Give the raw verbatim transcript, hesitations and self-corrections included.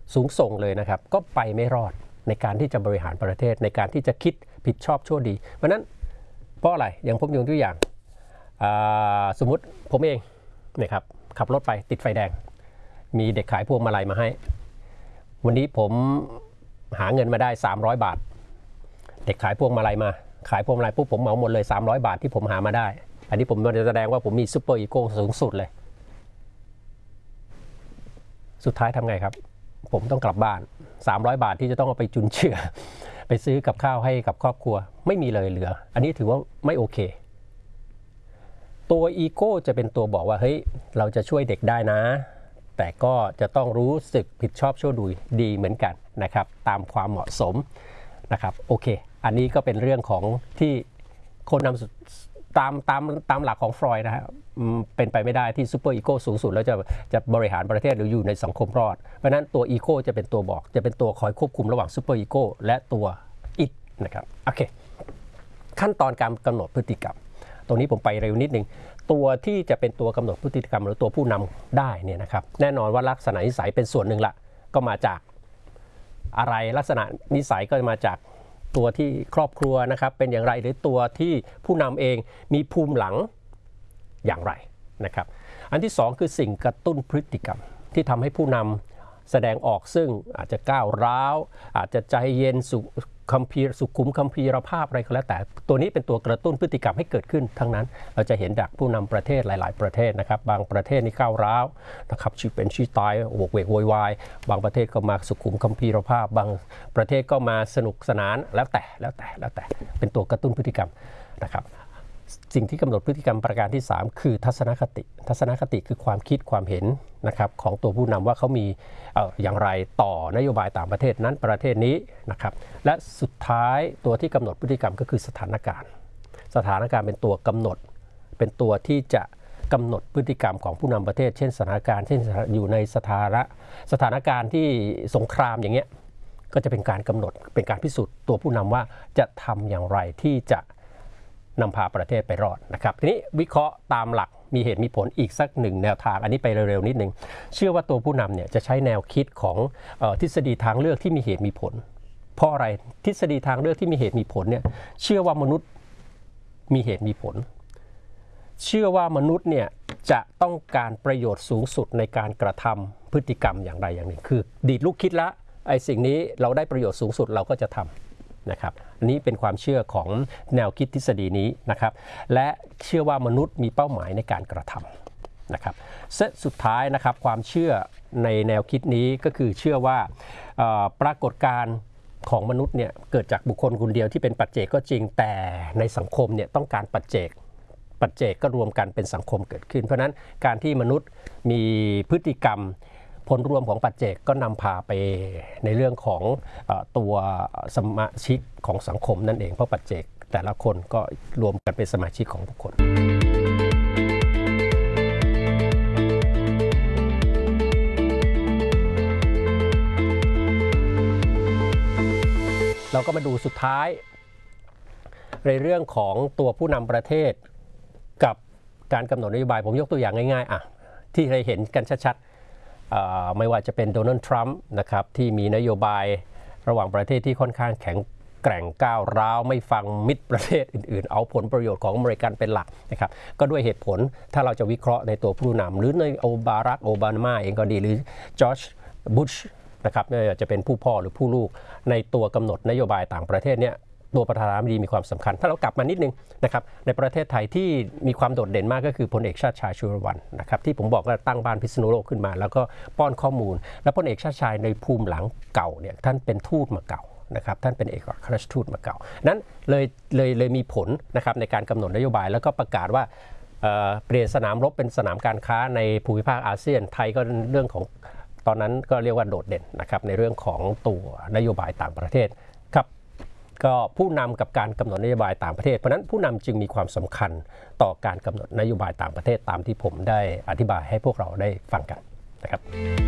สูงส่งเลยนะครับก็ไปไม่รอดในการที่จะบริหารประเทศในการที่จะคิดผิดชอบชั่วดีเพราะนั้นเพราะอะไรอย่างผมยกตัวอย่างสมมุติผมเองนะครับขับรถไปติดไฟแดงมีเด็กขายพวงมาลัยมาให้วันนี้ผมหาเงินมาได้สามร้อยบาทเด็กขายพวงมาลัยมาขายพวงมาลัยปุ๊บผมเหมาหมดเลยสามร้อยบาทที่ผมหามาได้อันนี้ผมจะแสดงว่าผมมีซุปเปอร์อีโก้สูงสุดเลยสุดท้ายทำไงครับผมต้องกลับบ้านสามร้อยบาทที่จะต้องเอาไปจุนเจือไปซื้อกับข้าวให้กับครอบครัวไม่มีเลยเหลืออันนี้ถือว่าไม่โอเคตัวอีโก้จะเป็นตัวบอกว่าเฮ้ยเราจะช่วยเด็กได้นะแต่ก็จะต้องรู้สึกผิดชอบชั่วดีเหมือนกันนะครับตามความเหมาะสมนะครับโอเคอันนี้ก็เป็นเรื่องของที่คนนำตามตามตามหลักของฟรอยด์นะฮะเป็นไปไม่ได้ที่ซูเปอร์อีโก้สูงสุดแล้วจะจะบริหารประเทศหรืออยู่ในสังคมรอดเพราะฉะนั้นตัวอีโก้จะเป็นตัวบอกจะเป็นตัวคอยควบคุมระหว่างซูเปอร์อีโก้และตัวอิดนะครับโอเคขั้นตอนการกำหนดพฤติกรรมตรงนี้ผมไปเร็วนิดนึงตัวที่จะเป็นตัวกำหนดพฤติกรรมหรือตัวผู้นำได้เนี่ยนะครับแน่นอนว่าลักษณะนิสัยเป็นส่วนหนึ่งละก็มาจากอะไรลักษณะนิสัยก็มาจากตัวที่ครอบครัวนะครับเป็นอย่างไรหรือตัวที่ผู้นำเองมีภูมิหลังอย่างไรนะครับอันที่สองคือสิ่งกระตุ้นพฤติกรรมที่ทำให้ผู้นำแสดงออกซึ่งอาจจะก้าวร้าวอาจจะใจเย็นสุคัมภีร์สุขุมคัมภีรภาพอะไรก็แล้วแต่ตัวนี้เป็นตัวกระตุ้นพฤติกรรมให้เกิดขึ้นทั้งนั้นเราจะเห็นจากผู้นำประเทศหลายๆประเทศนะครับบางประเทศนี่ก้าวร้าวนะครับชี้เป็นชี้ตายโวกเวกโวยวายบางประเทศก็มาสุขุมคัมภีรภาพบางประเทศก็มาสนุกสนานแล้วแต่แล้วแต่แล้วแต่เป็นตัวกระตุ้นพฤติกรรมนะครับสิ่งที่กำหนดพฤติกรรมประการที่สามคือทัศนคติทัศนคติคือความคิดความเห็นนะครับของตัวผู้นำว่าเขามี เอ่อ อย่างไรต่อนโยบายต่างประเทศนั้นประเทศนี้นะครับและสุดท้ายตัวที่กำหนดพฤติกรรมก็คือสถานการณ์สถานการณ์เป็นตัวกำหนดเป็นตัวที่จะกำหนดพฤติกรรมของผู้นำประเทศเช่นสถานการณ์เช่นอยู่ในสถานะสถานการณ์ที่สงครามอย่างเงี้ยก็จะเป็นการกำหนดเป็นการพิสูจน์ตัวผู้นำว่าจะทำอย่างไรที่จะนำพาประเทศไปรอดนะครับทีนี้วิเคราะห์ตามหลักมีเหตุมีผลอีกสักหนึ่งแนวทางอันนี้ไปเร็วๆนิดนึงเชื่อว่าตัวผู้นำเนี่ยจะใช้แนวคิดของเอ่อทฤษฎีทางเลือกที่มีเหตุมีผลเพราะอะไรทฤษฎีทางเลือกที่มีเหตุมีผลเนี่ยเชื่อว่ามนุษย์มีเหตุมีผลเชื่อว่ามนุษย์เนี่ยจะต้องการประโยชน์สูงสุดในการกระทำพฤติกรรมอย่างใดอย่างหนึ่งคือดีดลูกคิดละไอ้สิ่งนี้เราได้ประโยชน์สูงสุดเราก็จะทำนะครับอันนี้เป็นความเชื่อของแนวคิดทฤษฎีนี้นะครับและเชื่อว่ามนุษย์มีเป้าหมายในการกระทำนะครับสุดท้ายนะครับความเชื่อในแนวคิดนี้ก็คือเชื่อว่าปรากฏการณ์ของมนุษย์เนี่ยเกิดจากบุคคลคนเดียวที่เป็นปัจเจกก็จริงแต่ในสังคมเนี่ยต้องการปัจเจกปัจเจกก็รวมกันเป็นสังคมเกิดขึ้นเพราะนั้นการที่มนุษย์มีพฤติกรรมผลรวมของปัจเจกก็นำพาไปในเรื่องของเอ่อตัวสมาชิกของสังคมนั่นเองเพราะปัจเจกแต่ละคนก็รวมกันเป็นสมาชิกของบุคคลเราก็มาดูสุดท้ายในเรื่องของตัวผู้นำประเทศกับการกำหนดนโยบายผมยกตัวอย่างง่ายๆอ่ะที่เราเห็นกันชัดๆไม่ว่าจะเป็นโดนัลด์ทรัมป์นะครับที่มีนโยบายระหว่างประเทศที่ค่อนข้างแข็งแกร่งก้าวร้าวไม่ฟังมิตรประเทศอื่นๆเอาผลประโยชน์ของอเมริกันเป็นหลักนะครับก็ด้วยเหตุผลถ้าเราจะวิเคราะห์ในตัวผู้นำหรือในโอบารักโอบามาเองก็ดีหรือจอร์จบุชนะครับไม่ว่าจะเป็นผู้พ่อหรือผู้ลูกในตัวกำหนดนโยบายต่างประเทศเนี่ยตัวประธานาธิบดีมีความสำคัญถ้าเรากลับมานิดนึงนะครับในประเทศไทยที่มีความโดดเด่นมากก็คือพลเอกชาติชายชุรวันนะครับที่ผมบอกว่าตั้งบ้านพิษณุโลกขึ้นมาแล้วก็ป้อนข้อมูลและพลเอกชาติชายในภูมิหลังเก่าเนี่ยท่านเป็นทูตมาเก่านะครับท่านเป็นเอกอัครราชทูตมาเก่านั้นเลยเลยเลยมีผลนะครับในการกำหนดนโยบายแล้วก็ประกาศว่าเอ่อเปลี่ยนสนามรบเป็นสนามการค้าในภูมิภาคอาเซียนไทยก็เรื่องของตอนนั้นก็เรียกว่าโดดเด่นนะครับในเรื่องของตัวนโยบายต่างประเทศครับก็ผู้นำกับการกำหนดนโยบายต่างประเทศเพราะนั้นผู้นำจึงมีความสำคัญต่อการกำหนดนโยบายต่างประเทศตามที่ผมได้อธิบายให้พวกเราได้ฟังกันนะครับ